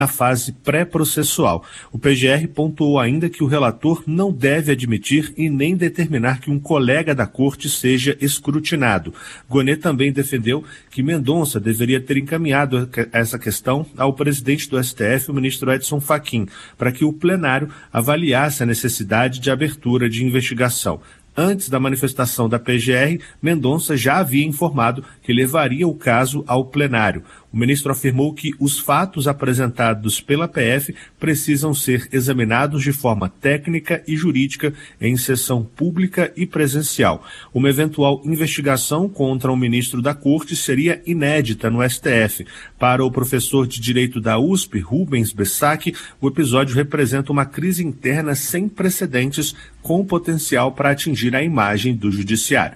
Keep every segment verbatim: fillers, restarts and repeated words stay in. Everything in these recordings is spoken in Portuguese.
na fase pré-processual. O P G R pontuou ainda que o relator não deve admitir e nem determinar que um colega da corte seja escrutinado. Gonet também defendeu que Mendonça deveria ter encaminhado essa questão ao presidente do S T F, o ministro Edson Fachin, para que o plenário avaliasse a necessidade de abertura de investigação. Antes da manifestação da P G R, Mendonça já havia informado que levaria o caso ao plenário. O ministro afirmou que os fatos apresentados pela P F precisam ser examinados de forma técnica e jurídica em sessão pública e presencial. Uma eventual investigação contra um ministro da Corte seria inédita no S T F. Para o professor de Direito da U S P, Rubens Bessac, o episódio representa uma crise interna sem precedentes, com potencial para atingir a imagem do judiciário.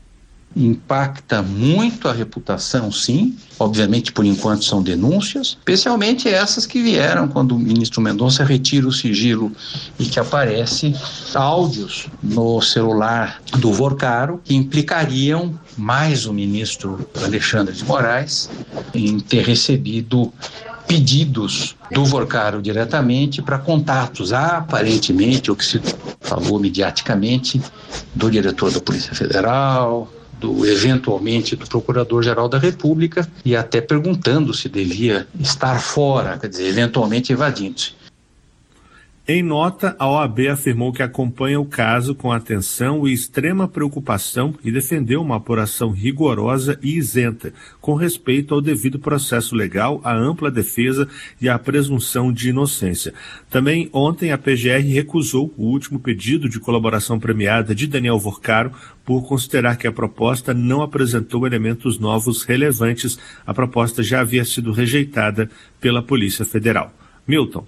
Impacta muito a reputação, sim. Obviamente, por enquanto, são denúncias, especialmente essas que vieram quando o ministro Mendonça retira o sigilo e que aparece áudios no celular do Vorcaro que implicariam mais o ministro Alexandre de Moraes em ter recebido pedidos do Vorcaro diretamente para contatos, aparentemente, o que se falou mediaticamente, do diretor da Polícia Federal, do eventualmente do Procurador-Geral da República, e até perguntando se devia estar fora, quer dizer, eventualmente evadindo-se. Em nota, a O A B afirmou que acompanha o caso com atenção e extrema preocupação e defendeu uma apuração rigorosa e isenta, com respeito ao devido processo legal, à ampla defesa e à presunção de inocência. Também ontem a P G R recusou o último pedido de colaboração premiada de Daniel Vorcaro por considerar que a proposta não apresentou elementos novos relevantes. A proposta já havia sido rejeitada pela Polícia Federal. Milton.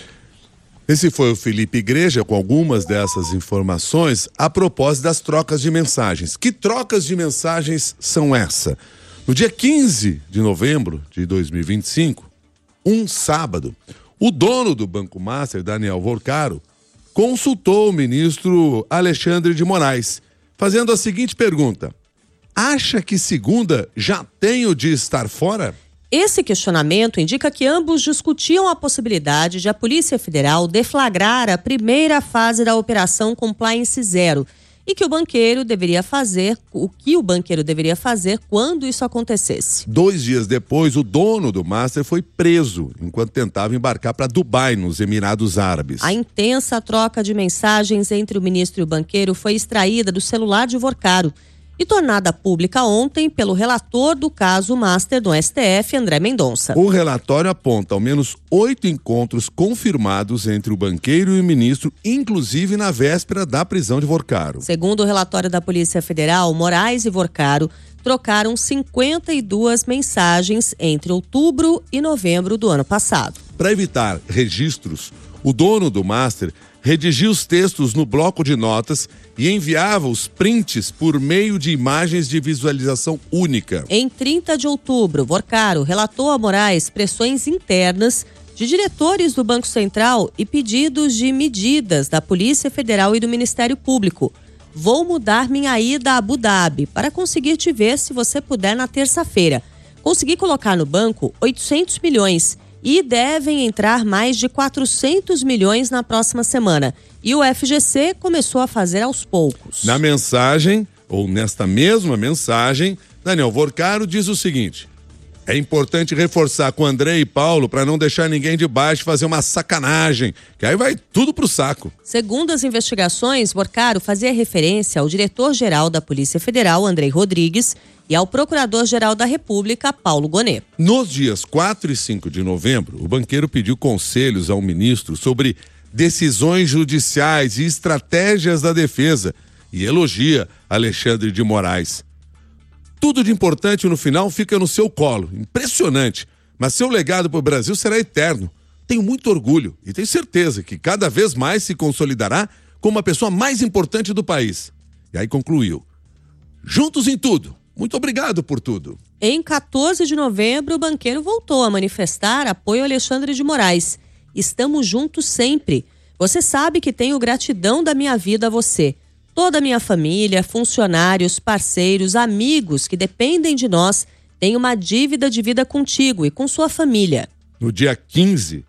Esse foi o Felipe Igreja com algumas dessas informações a propósito das trocas de mensagens. Que trocas de mensagens são essa? No dia quinze de novembro de dois mil e vinte e cinco, um sábado, o dono do Banco Master, Daniel Vorcaro, consultou o ministro Alexandre de Moraes, fazendo a seguinte pergunta: acha que segunda já tenho de estar fora? Esse questionamento indica que ambos discutiam a possibilidade de a Polícia Federal deflagrar a primeira fase da Operação Compliance Zero e que o banqueiro deveria fazer, o que o banqueiro deveria fazer quando isso acontecesse. Dois dias depois, o dono do Master foi preso enquanto tentava embarcar para Dubai, nos Emirados Árabes. A intensa troca de mensagens entre o ministro e o banqueiro foi extraída do celular de Vorcaro e tornada pública ontem pelo relator do caso Master do S T F, André Mendonça. O relatório aponta ao menos oito encontros confirmados entre o banqueiro e o ministro, inclusive na véspera da prisão de Vorcaro. Segundo o relatório da Polícia Federal, Moraes e Vorcaro trocaram cinquenta e duas mensagens entre outubro e novembro do ano passado. Para evitar registros, o dono do Master redigia os textos no bloco de notas e enviava os prints por meio de imagens de visualização única. Em trinta de outubro, Vorcaro relatou a Moraes pressões internas de diretores do Banco Central e pedidos de medidas da Polícia Federal e do Ministério Público. Vou mudar minha ida a Abu Dhabi para conseguir te ver se você puder na terça-feira. Consegui colocar no banco oitocentos milhões. E devem entrar mais de quatrocentos milhões na próxima semana. E o F G C começou a fazer aos poucos. Na mensagem, ou nesta mesma mensagem, Daniel Vorcaro diz o seguinte: é importante reforçar com André e Paulo para não deixar ninguém de baixo fazer uma sacanagem, que aí vai tudo pro saco. Segundo as investigações, Vorcaro fazia referência ao diretor-geral da Polícia Federal, Andrei Rodrigues, e ao Procurador-Geral da República, Paulo Gonet. Nos dias quatro e cinco de novembro, o banqueiro pediu conselhos ao ministro sobre decisões judiciais e estratégias da defesa e elogia Alexandre de Moraes. Tudo de importante no final fica no seu colo. Impressionante. Mas seu legado para o Brasil será eterno. Tenho muito orgulho e tenho certeza que cada vez mais se consolidará como a pessoa mais importante do país. E aí concluiu: juntos em tudo. Muito obrigado por tudo. Em quatorze de novembro, o banqueiro voltou a manifestar apoio a Alexandre de Moraes. Estamos juntos sempre. Você sabe que tenho gratidão da minha vida a você. Toda a minha família, funcionários, parceiros, amigos que dependem de nós têm uma dívida de vida contigo e com sua família. no dia quinze